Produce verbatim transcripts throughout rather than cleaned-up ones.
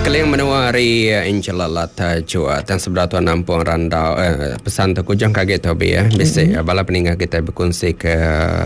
Kalian menawari incalalata cua dan sebelah tuan nampung randau eh, pesan tu kujang kaget tobi ya. Bisa mm-hmm. bala peninggal kita berkongsi ke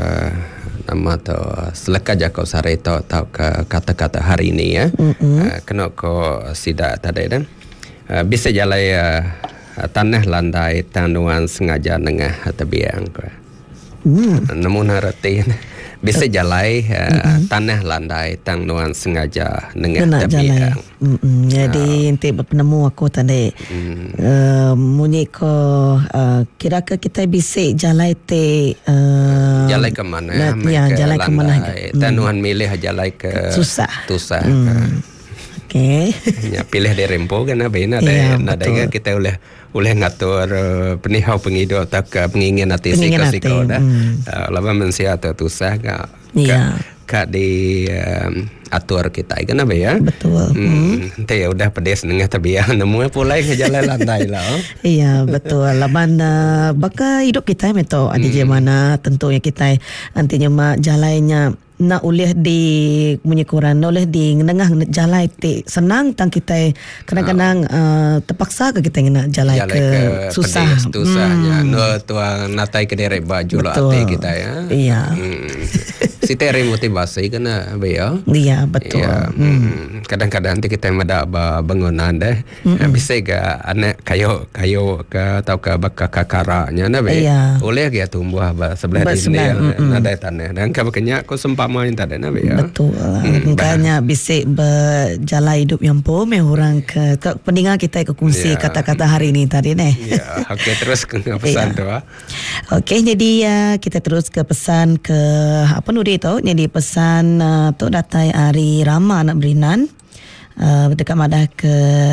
nama tu selaka jakau sareto atau ke kata-kata hari ini ya. Mm-hmm. Uh, kena ko sida tadi dan uh, bisa jalai uh, tanah landai tanduan sengaja nengah tebiang ko. Mm. Namun harati bisa jalai uh, mm-hmm. tanah landai tanduan sengaja nengah tebiang. Mm-mm. Jadi uh, nanti penemu aku tadi mm. uh, munyi ko uh, kira ke kita bisa jalai te uh, jalai ke mana ya, ya jalai ke mana tanuhan milih jalai ke susah susah mm. Okey. Ya pilih dari rempo kan apa ini ada ya, ada kita oleh oleh ngatur uh, penihau pengido tak pengingin hati siko-siko dah uh, laba mensia atau tusah ka ya. ka di um, atur kita kan apa ya betul hmm, hmm. ya udah pedes nengah tapi ya nemu pula yang jalan landai lah oh. Iya betul laban uh, baka hidup kita meto ada je mana tentunya kita nantinya mak jalannya nak oleh di menyekuran oleh di nengah jalan ti senang tang kita kadang-kadang uh, terpaksa ke kita nak jalan ke, ke susah susahnya hmm. no tuang natai ke derek baju lo ate kita ya iya hmm. Si teri motivasi kena beo. Iya betul. Ya, hmm. Kadang-kadang nanti kita mada bangunan deh. Mm-hmm. Bisa ke anak kayu kayu ke atau ke baka kakaranya na be. Iya. Oleh dia tumbuh ba sebelah sini nada tanah dan ka bakanya ko sempat main tadi na be ya. Betul. Hmm, makanya bisa berjalan hidup yang po me orang ke, ke pendengar kita ke kongsi ya. Kata-kata hari ini tadi nih. Ya, okey terus ke pesan tu ah. Okey jadi uh, kita terus ke pesan ke apa nu tu jadi pesan uh, tu datai hari Rama anak berinan uh, dekat madah ke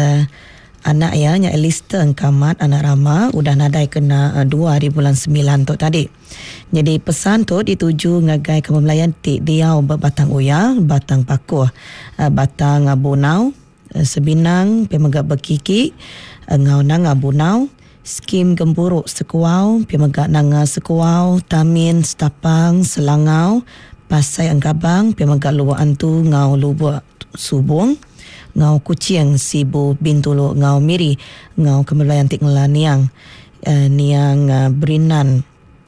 anak ya nya Elista Engkamat anak Rama udah nadai kena uh, dua hari bulan sembilan tu tadi. Jadi pesan tu dituju ngagai ke pembelayan ti diau batang uya, batang pakuh, uh, batang abunau, uh, sebinang pemegak bekiki, uh, ngau nang abunau, skim gemburuk sekuau, pemegak nanga sekuau, tamin setapang selangau, pasai angkabang, pemegak luar antu ngau luar subung, ngau kucing sibu bintulu ngau miri, ngau kemelayan tik ngelaniang, uh, niang uh, berinan,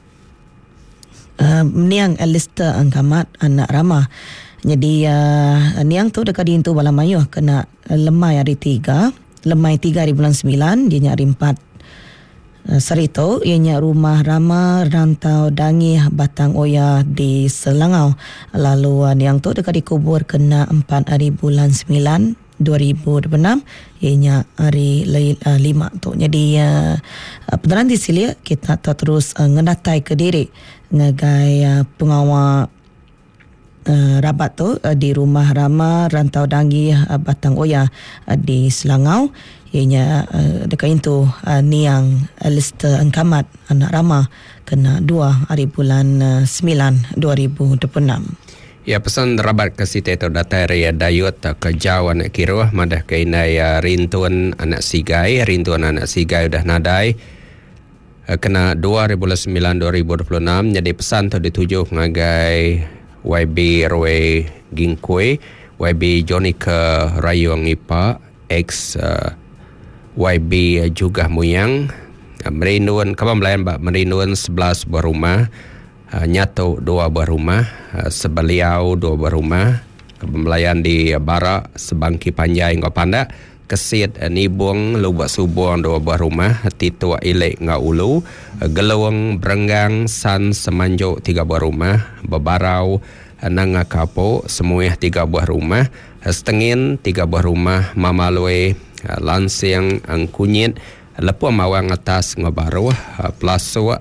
uh, niang Elista Engkamat anak Rama. Jadi uh, niang tu dekat dintu balamayuh kena lemai hari tiga, lemai tiga hari bulan sembilan, dia nyari empat. Sarito ianya rumah Rama rantau dangi batang oya di Selangau. Lalu yang tu dekat dikubur kena empat hari bulan sembilan dua ribu dua puluh enam ianya hari uh, lima tu. Jadi uh, peneran di sini kita terus uh, ngedatai ke diri ngagai uh, pengawal Uh, rabat tu uh, di rumah Rama rantau dangi uh, batang oya uh, di Selangau ianya uh, dekat itu uh, niang Elista Engkamat anak Rama kena dua hari bulan uh, sembilan dua ribu dua puluh enam. Ya pesan rabat ke site tu datai raya dayut ke jauh anak kiruh madah ke inai uh, rintuan anak sigai rintuan anak sigai udah nadai uh, kena dua hari bulan sembilan dua ribu dua puluh enam. Jadi pesan tu dituju ngagai Y B Roy Gingkwe, Y B Jonica Rayong Ipa, ex uh, Y B juga Muyang, uh, merinduan kapan melayan mbak merinduan sebelas buah rumah, uh, Nyato dua buah rumah, uh, Sebeliau dua buah rumah, melayan di uh, Barak, Sebangki Panjai ngau Panda, Kesit uh, Nibung, Lubak Subong dua buah rumah, Titua Ilek ngau Ulu, uh, Gelawang Berenggang, San Semanjok tiga buah rumah, Bebarau Nanga Kapo semua tiga buah rumah, Setengin tiga buah rumah, Mamalwe Lansing Angkunyit, Lepuh Mawang Atas Ngabaru, Plasu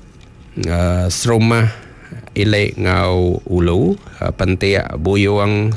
Serumah Ilek Ngau Ulu, Pentia Buyuang